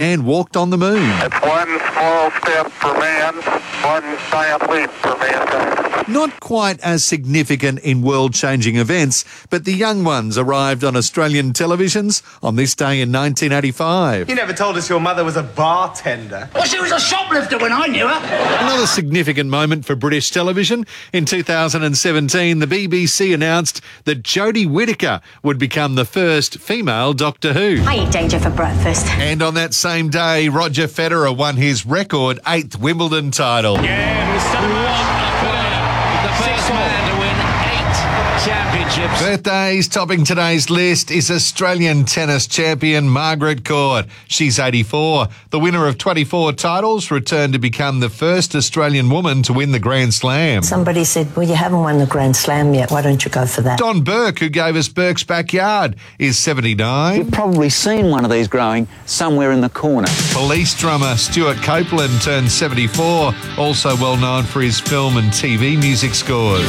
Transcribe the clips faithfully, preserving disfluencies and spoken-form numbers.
and walked on the moon. It's one small step for man, one giant leap for mankind. Not quite as significant in world-changing events, but the young ones arrived on Australian televisions on this day in nineteen eighty-five. You never told us your mother was a bartender. Well, she was a shoplifter when I knew her. Another significant moment for British television. In two thousand seventeen, the B B C announced that Jodie Whittaker would become the first female Doctor Who. I eat danger for breakfast. And on that same day, Roger Federer won his record eighth Wimbledon title. Yeah, we're still the first man to win eight championships. Birthdays topping today's list is Australian tennis champion Margaret Court. She's eighty-four. The winner of twenty-four titles returned to become the first Australian woman to win the Grand Slam. Somebody said, well, you haven't won the Grand Slam yet. Why don't you go for that? Don Burke, who gave us Burke's Backyard, is seventy-nine. You've probably seen one of these growing somewhere in the corner. Police drummer Stuart Copeland turned seventy-four, also well known for his film and T V music scores.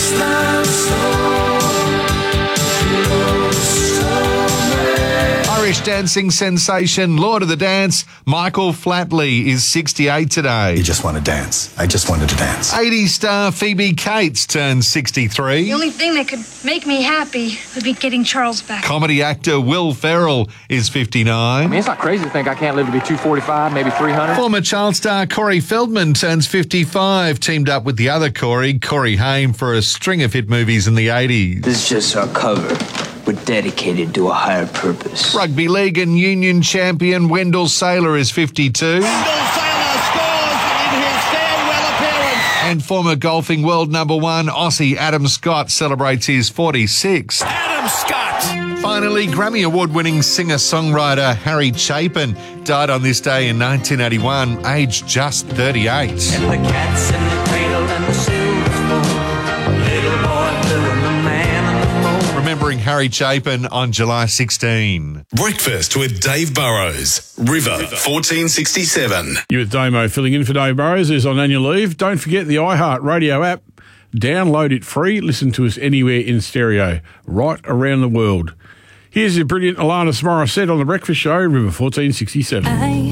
Irish dancing sensation, Lord of the Dance, Michael Flatley is sixty-eight today. You just want to dance. I just wanted to dance. eighties star Phoebe Cates turned sixty-three. The only thing that could make me happy would be getting Charles back. Comedy actor Will Ferrell is fifty-nine. I mean, it's not crazy to think I can't live to be two forty-five, maybe three hundred. Former child star Corey Feldman turns fifty-five, teamed up with the other Corey, Corey Haim, for a string of hit movies in the eighties. This is just our cover. We're dedicated to a higher purpose. Rugby league and union champion Wendell Saylor is fifty-two. Wendell Saylor scores in his farewell appearance. And former golfing world number one Aussie Adam Scott celebrates his forty-sixth. Adam Scott. Finally, Grammy Award-winning singer-songwriter Harry Chapin died on this day in nineteen eighty-one, aged just thirty-eight. And the cat's in the cradle and the silver spoon. Little boy blue and the man and the moon. Remembering Harry Chapin on July sixteenth. Breakfast with Dave Burrows. River fourteen sixty-seven. You with Damo filling in for Dave Burrows, who's on annual leave. Don't forget the iHeart Radio app. Download it free. Listen to us anywhere in stereo, right around the world. Here's the brilliant Alanis Morissette on The Breakfast Show, River fourteen sixty-seven. I